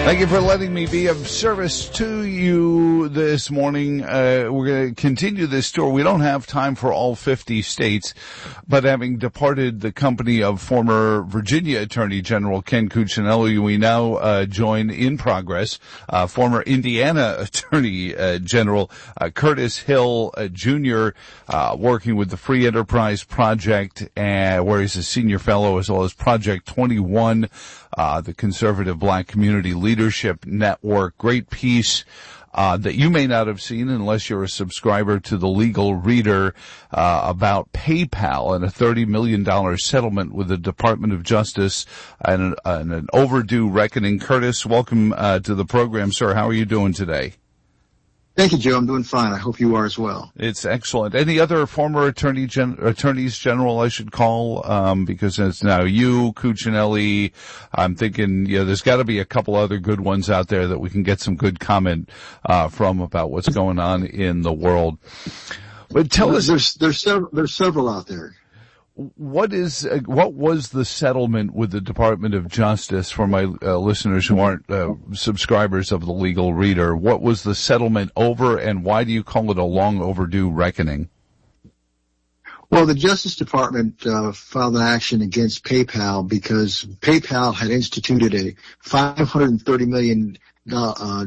Thank you for letting me be of service to you this morning. We're going to continue this tour. We don't have time for all 50 states, but having departed the company of former Virginia Attorney General Ken Cuccinelli, we now join in progress former Indiana Attorney General Curtis Hill Jr., working with the Free Enterprise Project, where he's a senior fellow, as well as Project 21, the Conservative Black Community Leadership Network. Great piece that you may not have seen unless you're a subscriber to the Legal Reader about PayPal and a $30 million settlement with the Department of Justice and an overdue reckoning. Curtis, welcome to the program, sir. How are you doing today? Thank you, Joe. I'm doing fine. I hope you are as well. It's excellent. Any other former attorneys general I should call? Because it's now you, Cuccinelli. I'm thinking, there's got to be a couple other good ones out there that we can get some good comment from about what's going on in the world. But tell us, there's several out there. What was the settlement with the Department of Justice for my listeners who aren't subscribers of the Legal Reader? What was the settlement over, and why do you call it a long overdue reckoning? Well, the Justice Department filed an action against PayPal because PayPal had instituted a $530 million